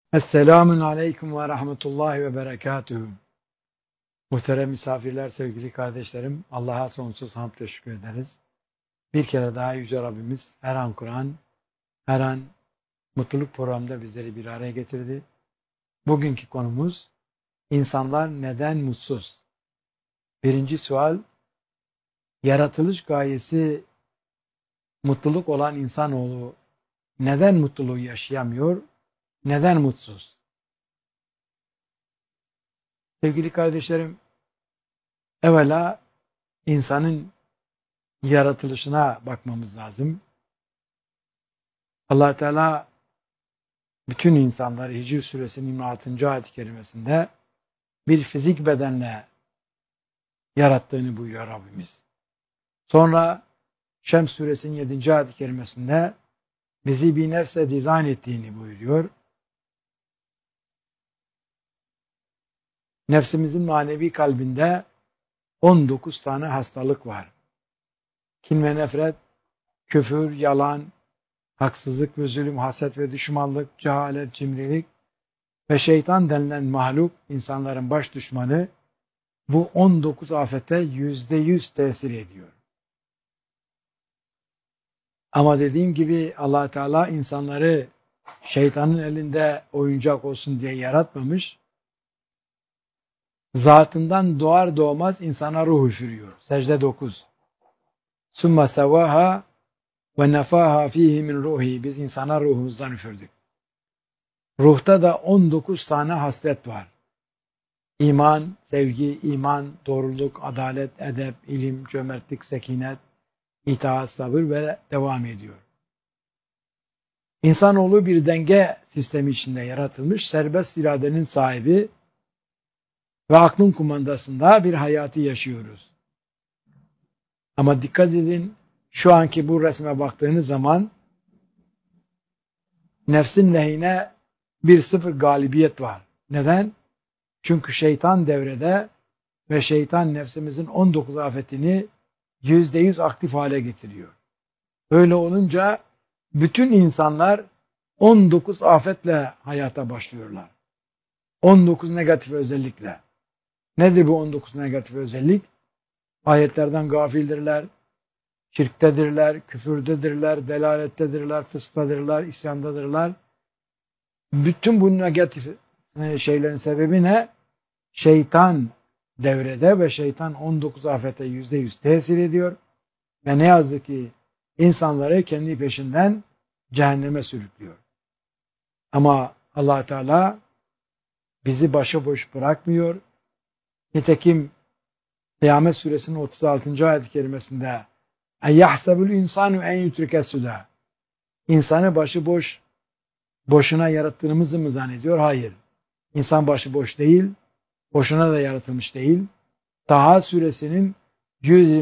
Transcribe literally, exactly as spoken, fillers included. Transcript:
Esselamun Aleyküm ve Rahmetullahi ve Berekatuhu. Muhterem misafirler, sevgili kardeşlerim, Allah'a sonsuz hamd teşekkür ederiz. Bir kere daha Yüce Rabbimiz her an Kur'an, her an mutluluk programında bizleri bir araya getirdi. Bugünkü konumuz, insanlar neden mutsuz? Birinci sual, yaratılış gayesi mutluluk olan insanoğlu neden mutluluğu yaşayamıyor, neden mutsuz? Sevgili kardeşlerim, evvela insanın yaratılışına bakmamız lazım. Allah Teala bütün insanları Hicr Suresinin yirmi altıncı ayet-i kerimesinde bir fizik bedenle yarattığını buyuruyor Rabbimiz. Sonra Şems Suresinin yedinci ayet-i kerimesinde bizi bir nefse dizayn ettiğini buyuruyor. Nefsimizin manevi kalbinde on dokuz tane hastalık var. Kin ve nefret, küfür, yalan, haksızlık ve zulüm, haset ve düşmanlık, cehalet, cimrilik ve şeytan denilen mahluk, insanların baş düşmanı, bu on dokuz afete yüzde yüz tesir ediyor. Ama dediğim gibi Allah Teala insanları şeytanın elinde oyuncak olsun diye yaratmamış. Zatından doğar doğmaz insana ruh üfürüyor. Secde dokuz. Summa sevaha ve nefaha fihi min ruhi. Biz insana ruhumuzdan üfürdük. Ruhta da on dokuz tane haslet var. İman, sevgi, iman, doğruluk, adalet, edep, ilim, cömertlik, sekinet, itaat, sabır ve devam ediyor. İnsanoğlu bir denge sistemi içinde yaratılmış, serbest iradenin sahibi ve aklın kumandasında bir hayatı yaşıyoruz. Ama dikkat edin, şu anki bu resme baktığınız zaman nefsin lehine bir sıfır galibiyet var. Neden? Çünkü şeytan devrede ve şeytan nefsimizin on dokuz afetini yüzde yüz aktif hale getiriyor. Öyle olunca bütün insanlar on dokuz afetle hayata başlıyorlar. on dokuz negatif özellikle. Nedir bu on dokuz negatif özellik? Ayetlerden gafildirler, şirktedirler, küfürdedirler, delalettedirler, fıskadırlar, isyandadırlar. Bütün bu negatif şeylerin sebebi ne? Şeytan devrede ve şeytan on dokuz afete yüzde yüz tesir ediyor. Ve ne yazık ki insanları kendi peşinden cehenneme sürüklüyor. Ama Allah Teala bizi başıboş bırakmıyor. Nitekim Kıyamet Suresinin otuz altıncı ayet-i kerimesinde اَيَّحْسَبُ الْاِنْسَانُ اَنْ يُتْرِكَ سُدَى İnsanı başıboş, boşuna yarattığımızı mı zannediyor? Hayır. İnsan başıboş değil, boşuna da yaratılmış değil. Taha Suresinin yüz